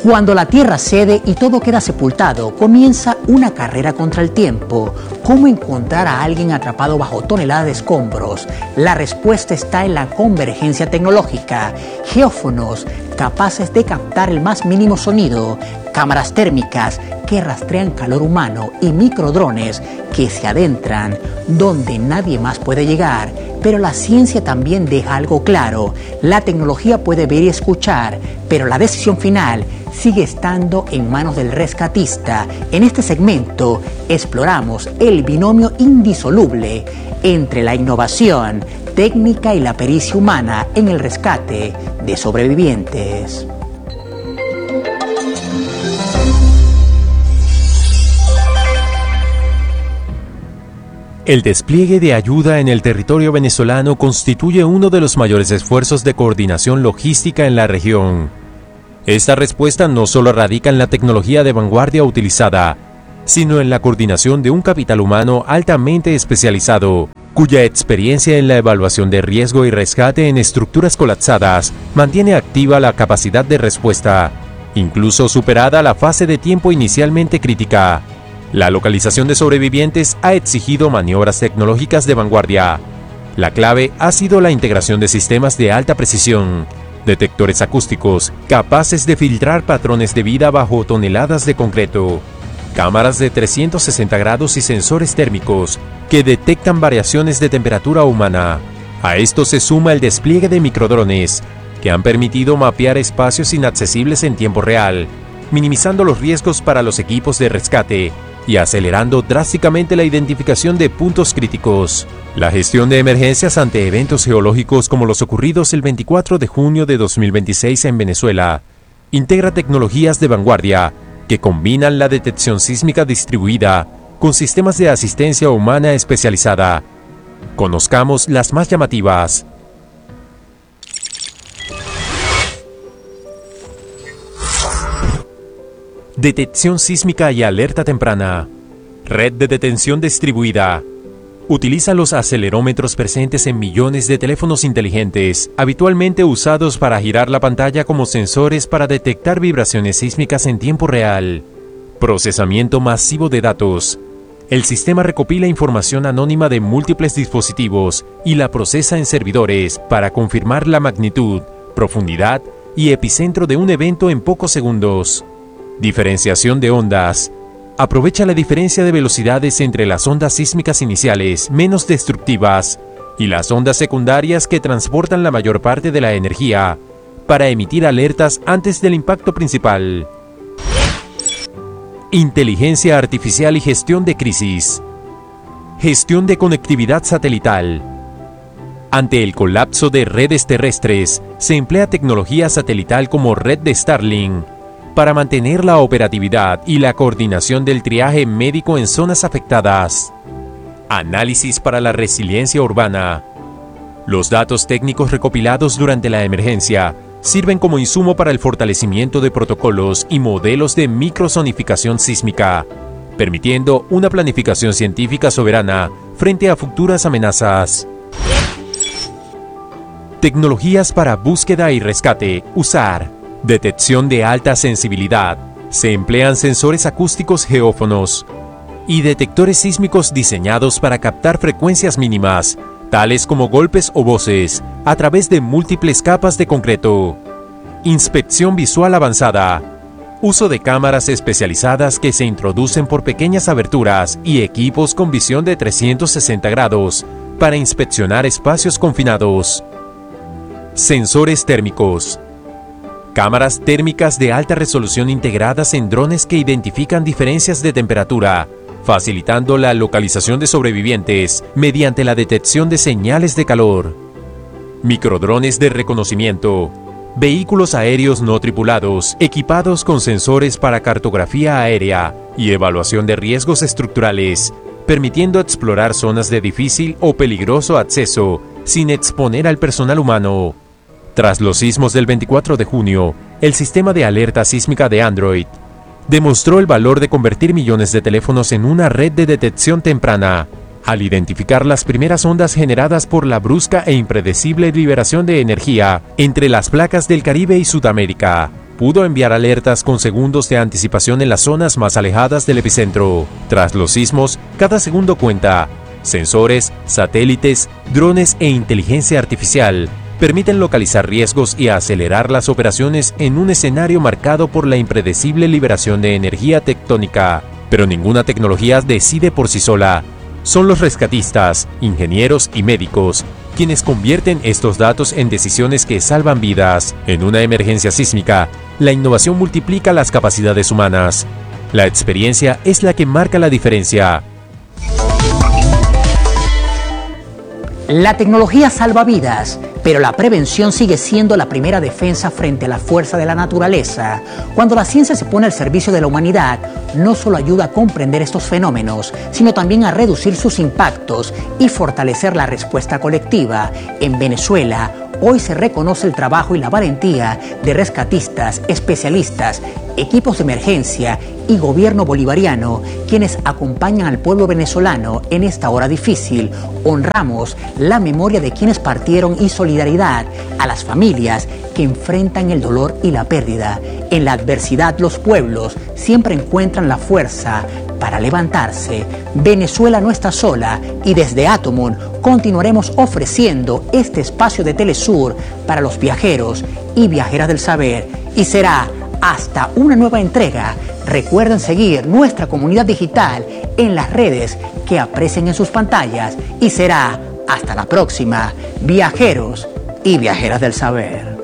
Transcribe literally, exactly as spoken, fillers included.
Cuando la Tierra cede y todo queda sepultado, comienza una carrera contra el tiempo. ¿Cómo encontrar a alguien atrapado bajo toneladas de escombros? La respuesta está en la convergencia tecnológica. Geófonos capaces de captar el más mínimo sonido, cámaras térmicas que rastrean calor humano y microdrones que se adentran donde nadie más puede llegar. Pero la ciencia también deja algo claro. La tecnología puede ver y escuchar, pero la decisión final sigue estando en manos del rescatista. En este segmento exploramos el binomio indisoluble entre la innovación técnica y la pericia humana en el rescate de sobrevivientes. El despliegue de ayuda en el territorio venezolano constituye uno de los mayores esfuerzos de coordinación logística en la región. Esta respuesta no solo radica en la tecnología de vanguardia utilizada, sino en la coordinación de un capital humano altamente especializado, cuya experiencia en la evaluación de riesgo y rescate en estructuras colapsadas mantiene activa la capacidad de respuesta, incluso superada la fase de tiempo inicialmente crítica. La localización de sobrevivientes ha exigido maniobras tecnológicas de vanguardia. La clave ha sido la integración de sistemas de alta precisión, detectores acústicos capaces de filtrar patrones de vida bajo toneladas de concreto, cámaras de trescientos sesenta grados y sensores térmicos que detectan variaciones de temperatura humana. A esto se suma el despliegue de microdrones, que han permitido mapear espacios inaccesibles en tiempo real, minimizando los riesgos para los equipos de rescate y acelerando drásticamente la identificación de puntos críticos. La gestión de emergencias ante eventos geológicos como los ocurridos el veinticuatro de junio de dos mil veintiséis en Venezuela integra tecnologías de vanguardia que combinan la detección sísmica distribuida con sistemas de asistencia humana especializada. Conozcamos las más llamativas. Detección sísmica y alerta temprana. Red de detención distribuida. Utiliza los acelerómetros presentes en millones de teléfonos inteligentes, habitualmente usados para girar la pantalla como sensores para detectar vibraciones sísmicas en tiempo real. Procesamiento masivo de datos. El sistema recopila información anónima de múltiples dispositivos y la procesa en servidores para confirmar la magnitud, profundidad y epicentro de un evento en pocos segundos. Diferenciación de ondas. Aprovecha la diferencia de velocidades entre las ondas sísmicas iniciales menos destructivas y las ondas secundarias que transportan la mayor parte de la energía para emitir alertas antes del impacto principal. Inteligencia artificial y gestión de crisis. Gestión de conectividad satelital. Ante el colapso de redes terrestres, se emplea tecnología satelital como red de Starlink para mantener la operatividad y la coordinación del triaje médico en zonas afectadas. Análisis para la resiliencia urbana. Los datos técnicos recopilados durante la emergencia sirven como insumo para el fortalecimiento de protocolos y modelos de microzonificación sísmica, permitiendo una planificación científica soberana frente a futuras amenazas. Tecnologías para búsqueda y rescate. Usar. Detección de alta sensibilidad. Se emplean sensores acústicos geófonos y detectores sísmicos diseñados para captar frecuencias mínimas, tales como golpes o voces, a través de múltiples capas de concreto. Inspección visual avanzada. Uso de cámaras especializadas que se introducen por pequeñas aberturas y equipos con visión de trescientos sesenta grados para inspeccionar espacios confinados. Sensores térmicos. Cámaras térmicas de alta resolución integradas en drones que identifican diferencias de temperatura, facilitando la localización de sobrevivientes mediante la detección de señales de calor. Microdrones de reconocimiento. Vehículos aéreos no tripulados, equipados con sensores para cartografía aérea y evaluación de riesgos estructurales, permitiendo explorar zonas de difícil o peligroso acceso sin exponer al personal humano. Tras los sismos del veinticuatro de junio, el sistema de alerta sísmica de Android demostró el valor de convertir millones de teléfonos en una red de detección temprana, al identificar las primeras ondas generadas por la brusca e impredecible liberación de energía entre las placas del Caribe y Sudamérica. pudo enviar alertas con segundos de anticipación en las zonas más alejadas del epicentro. Tras los sismos, cada segundo cuenta. Sensores, satélites, drones e inteligencia artificial permiten localizar riesgos y acelerar las operaciones en un escenario marcado por la impredecible liberación de energía tectónica. Pero ninguna tecnología decide por sí sola. Son los rescatistas, ingenieros y médicos quienes convierten estos datos en decisiones que salvan vidas. En una emergencia sísmica, la innovación multiplica las capacidades humanas. La experiencia es la que marca la diferencia. La tecnología salva vidas, pero la prevención sigue siendo la primera defensa frente a la fuerza de la naturaleza. Cuando la ciencia se pone al servicio de la humanidad, no solo ayuda a comprender estos fenómenos, sino también a reducir sus impactos y fortalecer la respuesta colectiva. En Venezuela, hoy se reconoce el trabajo y la valentía de rescatistas, especialistas, equipos de emergencia y gobierno bolivariano, quienes acompañan al pueblo venezolano en esta hora difícil. Honramos la memoria de quienes partieron y solidaridad a las familias que enfrentan el dolor y la pérdida. En la adversidad, los pueblos siempre encuentran la fuerza para levantarse. Venezuela no está sola y desde Atomon continuaremos ofreciendo este espacio de Telesur para los viajeros y viajeras del saber. Y será hasta una nueva entrega. Recuerden seguir nuestra comunidad digital en las redes que aprecien en sus pantallas. Y será hasta la próxima, viajeros y viajeras del saber.